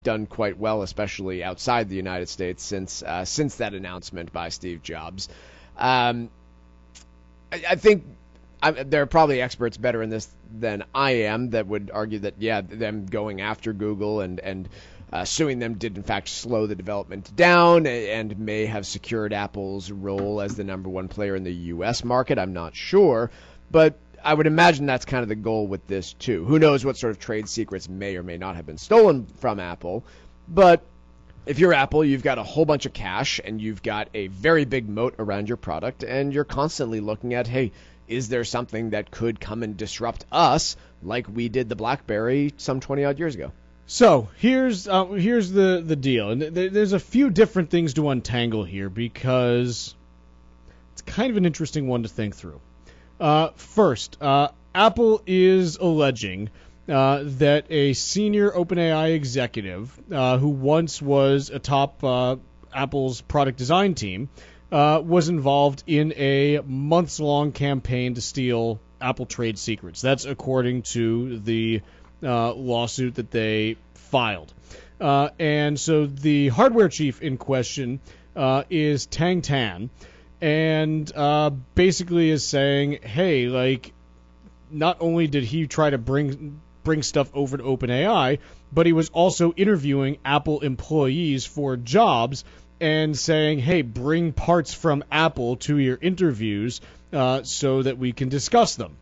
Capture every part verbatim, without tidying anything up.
done quite well, especially outside the United States, since uh, since that announcement by Steve Jobs. Um, I, I think I, there are probably experts better in this than I am that would argue that, yeah, them going after Google and, and uh, suing them did, in fact, slow the development down and may have secured Apple's role as the number one player in the U S market. I'm not sure, but I would imagine that's kind of the goal with this, too. Who knows what sort of trade secrets may or may not have been stolen from Apple, but if you're Apple, you've got a whole bunch of cash, and you've got a very big moat around your product, and you're constantly looking at, hey, is there something that could come and disrupt us like we did the BlackBerry some twenty-odd years ago? So here's uh, here's the, the deal, and th- there's a few different things to untangle here because it's kind of an interesting one to think through. Uh, first, uh, Apple is alleging uh, that a senior OpenAI executive uh, who once was atop uh, Apple's product design team uh, was involved in a months-long campaign to steal Apple trade secrets. That's according to the uh, lawsuit that they filed. Uh, and so the hardware chief in question uh, is Tang Tan, and uh, basically is saying, hey, like, not only did he try to bring bring stuff over to OpenAI, but he was also interviewing Apple employees for jobs and saying, hey, bring parts from Apple to your interviews uh, so that we can discuss them.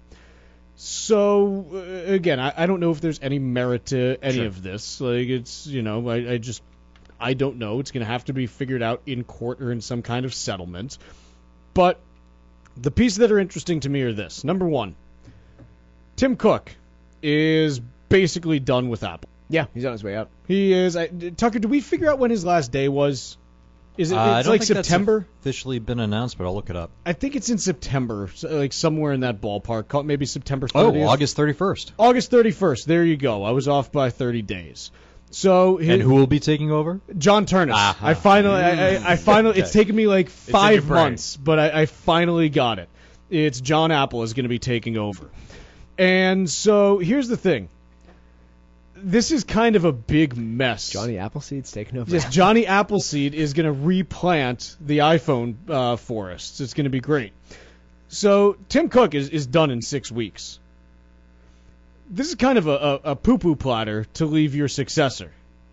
So, uh, again, I, I don't know if there's any merit to any Sure. of this. Like, it's, you know, I, I just, I don't know. It's going to have to be figured out in court or in some kind of settlement. But the pieces that are interesting to me are this. Number one, Tim Cook is basically done with Apple. Yeah, he's on his way out. He is. I, Tucker, do we figure out when his last day was? Is it Uh, I it's don't like think September? That's officially been announced, but I'll look it up. I think it's in September, so, like somewhere in that ballpark. Call it maybe September thirtieth. Oh, August thirty-first. August thirty-first. There you go. I was off by thirty days. So he, And who will be taking over? John Turnus. Uh-huh. I finally, I, I, I finally. Okay. It's taken me like in five your brain. months, but I, I finally got it. It's John Apple is going to be taking over, and so here's the thing. This is kind of a big mess. Johnny Appleseed's taking over. Yes, Johnny Appleseed is going to replant the iPhone uh, forests. It's going to be great. So Tim Cook is, is done in six weeks. This is kind of a, a, a poo-poo platter to leave your successor.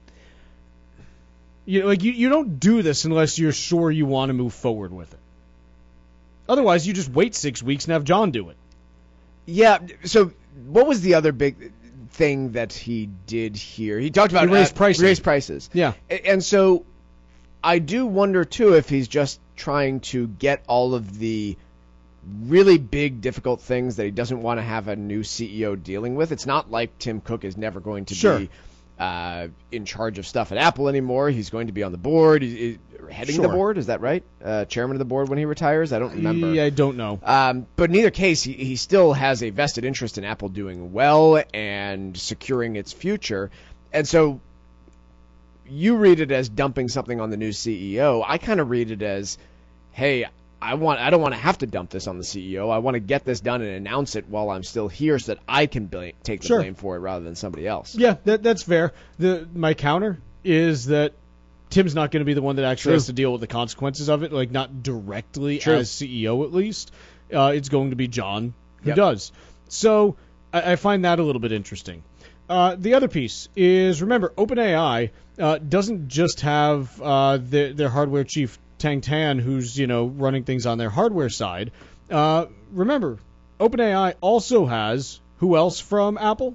You know, like you, you don't do this unless you're sure you want to move forward with it. Otherwise, you just wait six weeks and have John do it. Yeah, so what was the other big thing that he did here? He talked about He raised uh, prices. Raised prices. Yeah. A- And so I do wonder, too, if he's just trying to get all of the really big, difficult things that he doesn't want to have a new C E O dealing with. It's not like Tim Cook is never going to Sure. be uh, in charge of stuff at Apple anymore. He's going to be on the board. He's, he's heading the Sure. board. Is that right? Uh, chairman of the board when he retires? I don't remember. Yeah, I don't know. Um, but in either case, he, he still has a vested interest in Apple doing well and securing its future. And so you read it as dumping something on the new C E O. I kind of read it as, hey, I want I don't want to have to dump this on the C E O. I want to get this done and announce it while I'm still here so that I can bl- take the Sure. blame for it rather than somebody else. Yeah, that, that's fair. The my counter is that Tim's not going to be the one that actually True. has to deal with the consequences of it, like not directly True. as C E O at least. Uh, it's going to be John who Yep. does. So I, I find that a little bit interesting. Uh, the other piece is, remember, OpenAI uh, doesn't just have uh, their, their hardware chief, Tang Tan, who's, you know, running things on their hardware side. Uh, remember, OpenAI also has, who else from Apple?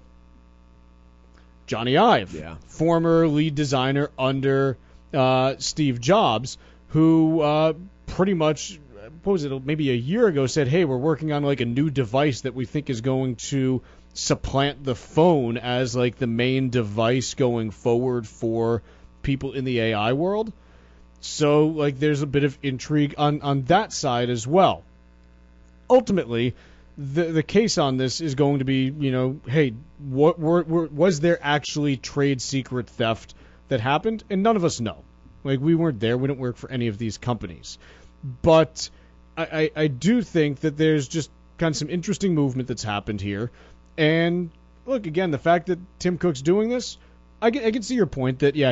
Johnny Ive, Yeah. former lead designer under uh, Steve Jobs, who uh, pretty much, what was it, maybe a year ago said, hey, we're working on like a new device that we think is going to supplant the phone as like the main device going forward for people in the A I world. So like there's a bit of intrigue on, on that side as well. Ultimately, the the case on this is going to be, you know, hey, what were, were, was there actually trade secret theft that happened? And none of us know. Like, we weren't there. We didn't work for any of these companies. But I, I, I do think that there's just kind of some interesting movement that's happened here. And look, again, the fact that Tim Cook's doing this, I can, I can see your point that yeah